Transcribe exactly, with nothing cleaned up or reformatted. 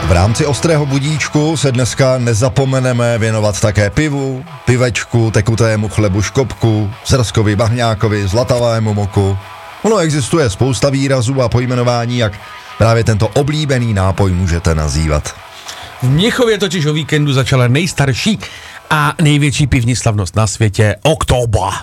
V rámci ostrého budíčku se dneska nezapomeneme věnovat také pivu, pivečku, tekutému chlebu škopku, zrskovi, bahňákovi, zlatavému moku. Ono existuje spousta výrazů a pojmenování, jak právě tento oblíbený nápoj můžete nazývat. V Mnichově totiž o víkendu začala nejstarší a největší pivní slavnost na světě, Oktober.